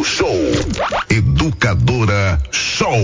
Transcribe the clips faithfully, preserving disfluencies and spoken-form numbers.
Show. Educadora Show.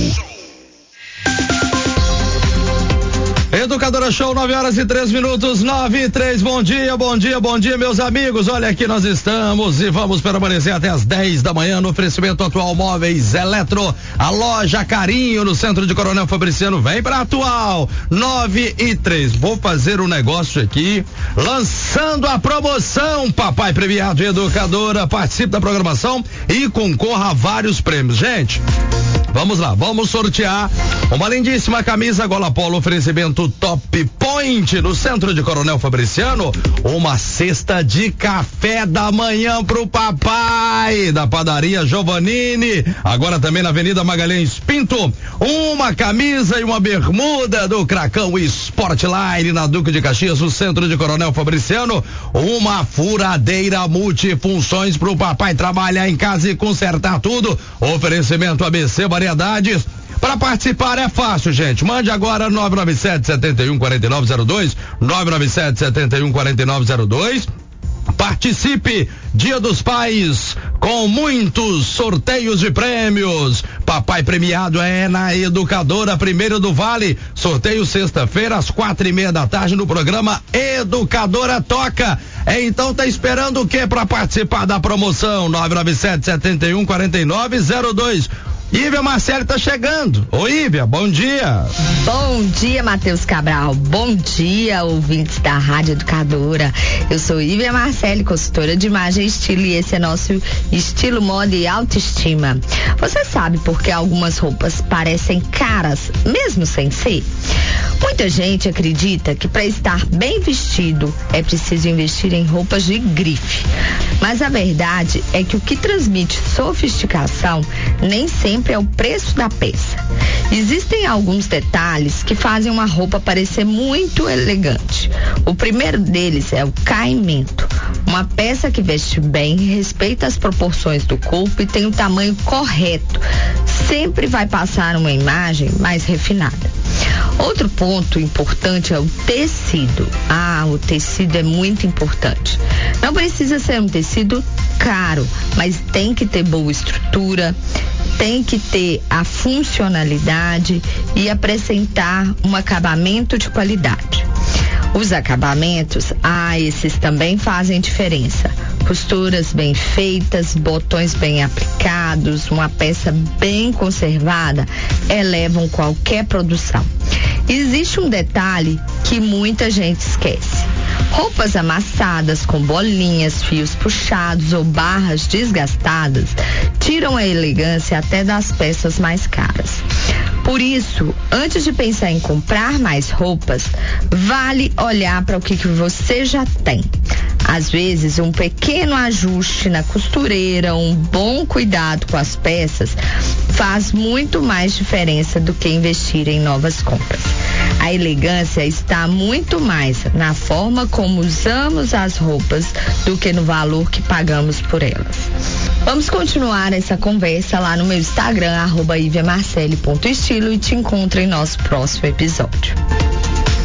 Educadora Show, nove horas e três minutos, nove e três. Bom dia, bom dia, bom dia, meus amigos. Olha aqui, nós estamos e vamos permanecer até as dez da manhã no oferecimento Atual Móveis Eletro, a loja Carinho no centro de Coronel Fabriciano. Vem pra Atual, nove e três. Vou fazer um negócio aqui, lançando a promoção Papai Premiado Educadora. Participe da programação e concorra a vários prêmios. Gente, vamos lá, vamos sortear uma lindíssima camisa gola polo, oferecimento Top Point no centro de Coronel Fabriciano, uma cesta de café da manhã pro papai da padaria Giovannini, agora também na Avenida Magalhães Pinto, uma camisa e uma bermuda do Cracão Sportline na Duque de Caxias, no centro de Coronel Fabriciano, uma furadeira multifunções pro papai trabalhar em casa e consertar tudo, oferecimento A B C Variedades. Para participar é fácil, gente. Mande agora nove nove sete, sete um, quatro nove zero dois, nove nove sete, sete um, quatro nove zero dois. Participe, Dia dos Pais, com muitos sorteios de prêmios. Papai premiado é na Educadora Primeiro do Vale. Sorteio sexta-feira às quatro e meia da tarde no programa Educadora Toca. É, então tá esperando o que para participar da promoção? nove nove sete, sete um, quatro nove zero dois. Ívia Marcele tá chegando. Ô Ívia, bom dia. Bom dia, Matheus Cabral. Bom dia, ouvintes da Rádio Educadora. Eu sou Ívia Marcele, consultora de imagem e estilo, e esse é nosso Estilo, Moda e Autoestima. Você sabe por que algumas roupas parecem caras, mesmo sem ser? Muita gente acredita que para estar bem vestido é preciso investir em roupas de grife. Mas a verdade é que o que transmite sofisticação nem sempre é o preço da peça. Existem alguns detalhes que fazem uma roupa parecer muito elegante. O primeiro deles é o caimento. Uma peça que veste bem, respeita as proporções do corpo e tem o tamanho correto, sempre vai passar uma imagem mais refinada. Outro ponto importante é o tecido. Ah, o tecido é muito importante. Não precisa ser um tecido caro, mas tem que ter boa estrutura, tem que ter a funcionalidade e apresentar um acabamento de qualidade. Os acabamentos, ah, esses também fazem diferença. Costuras bem feitas, botões bem aplicados, uma peça bem conservada elevam qualquer produção. Existe um detalhe que muita gente esquece. Roupas amassadas com bolinhas, fios puxados ou barras desgastadas tiram a elegância até das peças mais caras. Por isso, antes de pensar em comprar mais roupas, vale olhar para o que, que você já tem. Às vezes, um pequeno ajuste na costureira, um bom cuidado com as peças, faz muito mais diferença do que investir em novas compras. A elegância está muito mais na forma como usamos as roupas do que no valor que pagamos por elas. Vamos continuar essa conversa lá no meu Instagram, arroba iviamarcele ponto estilo, e te encontro em nosso próximo episódio.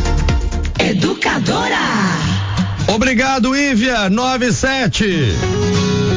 Educadora! Obrigado, Ívia. nove sete.